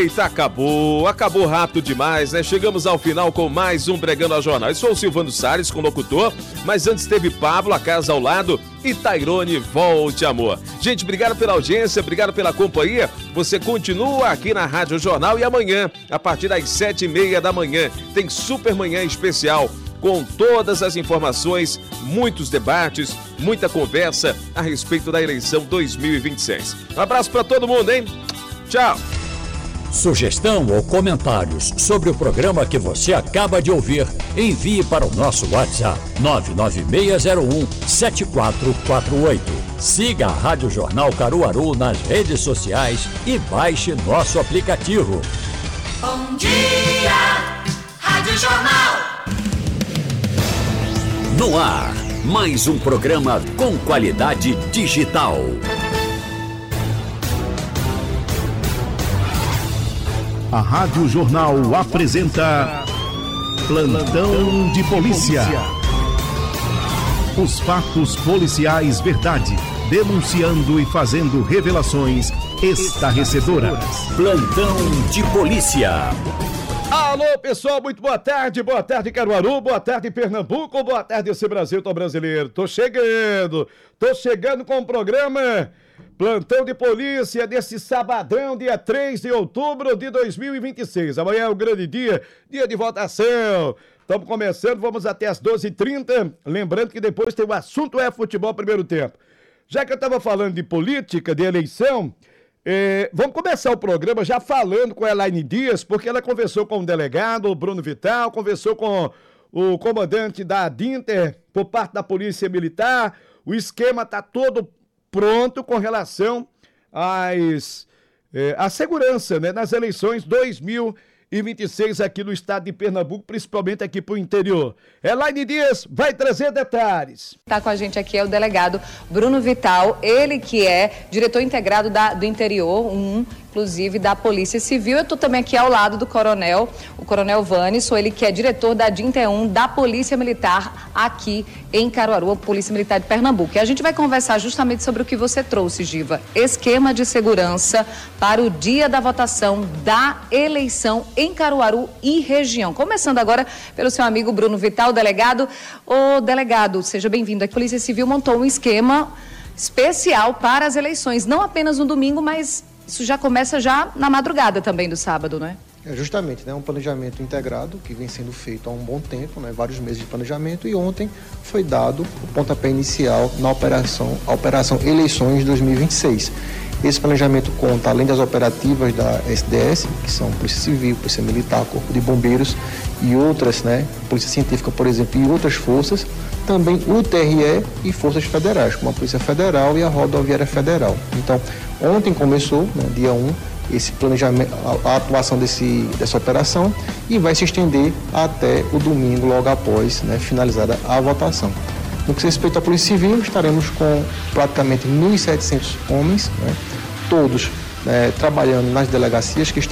Eita, acabou rápido demais, né? Chegamos ao final com mais um Bregando ao Jornal. Eu sou o Silvano Salles, com o locutor, mas antes teve Pablo, a casa ao lado, e Tairone, volte amor. Gente, obrigado pela audiência, obrigado pela companhia. Você continua aqui na Rádio Jornal e amanhã, a partir das 7h30 da manhã, tem Super Manhã Especial, com todas as informações, muitos debates, muita conversa a respeito da eleição 2026. Um abraço para todo mundo, hein? Tchau! Sugestão ou comentários sobre o programa que você acaba de ouvir, envie para o nosso WhatsApp 996017448. Siga a Rádio Jornal Caruaru nas redes sociais e baixe nosso aplicativo. Bom dia, Rádio Jornal. No ar, mais um programa com qualidade digital. A Rádio Jornal apresenta Plantão de Polícia. Os fatos policiais verdade, denunciando e fazendo revelações estarrecedoras. Plantão de Polícia. Alô, pessoal, muito boa tarde Caruaru, boa tarde Pernambuco, boa tarde esse Brasil tão brasileiro. Tô chegando com o programa Plantão de Polícia desse sabadão, dia 3 de outubro de 2026. Amanhã é o grande dia de votação. Estamos começando, vamos até as 12h30. Lembrando que depois tem o assunto futebol primeiro tempo. Já que eu estava falando de política, de eleição, vamos começar o programa já falando com a Elaine Dias, porque ela conversou com o delegado, o Bruno Vital, conversou com o comandante da ADINTER por parte da Polícia Militar. O esquema está todo pronto com relação à segurança, né, nas eleições 2026 aqui no estado de Pernambuco, principalmente aqui para o interior. Elaine Dias vai trazer detalhes. Está com a gente aqui é o delegado Bruno Vital, ele que é diretor integrado do interior, inclusive da Polícia Civil. Eu estou também aqui ao lado do o coronel Vanisson, ele que é diretor da DINTER 1 da Polícia Militar aqui em Caruaru, a Polícia Militar de Pernambuco. E a gente vai conversar justamente sobre o que você trouxe, Giva. Esquema de segurança para o dia da votação da eleição em Caruaru e região. Começando agora pelo seu amigo Bruno Vital, delegado. Ô, delegado, seja bem-vindo. A Polícia Civil montou um esquema especial para as eleições, não apenas no domingo, mas isso já começa já na madrugada também do sábado, não é? Justamente, né? Um planejamento integrado que vem sendo feito há um bom tempo, né? Vários meses de planejamento, e ontem foi dado o pontapé inicial na operação Eleições 2026. Esse planejamento conta, além das operativas da SDS, que são Polícia Civil, Polícia Militar, Corpo de Bombeiros e outras, né? Polícia Científica, por exemplo, e outras forças, também o TRE e forças federais, como a Polícia Federal e a Rodoviária Federal. Então, ontem começou, né, dia 1, esse planejamento, a atuação dessa operação, e vai se estender até o domingo, logo após, né, finalizada a votação. No que diz respeito à Polícia Civil, estaremos com praticamente 1.700 homens, né, todos trabalhando nas delegacias que estão